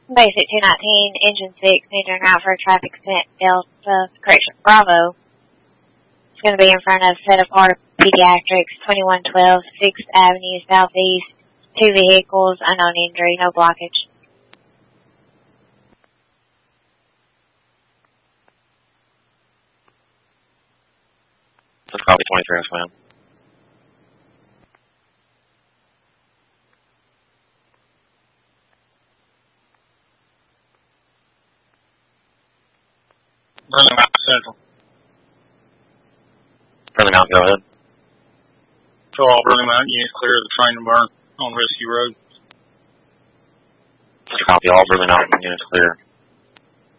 Basic 219, engine 6, metering out for a traffic Bravo. It's going to be in front of Set Apart Pediatrics, 2112 6th Avenue Southeast. 2 vehicles, unknown injury, no blockage. Let's copy 23, yes, ma'am. Burley Mountain Central. Burley Mountain, go ahead. So all Burley Mountain units clear of the train to burn on Rescue Road. Let's copy all Burley Mountain units clear.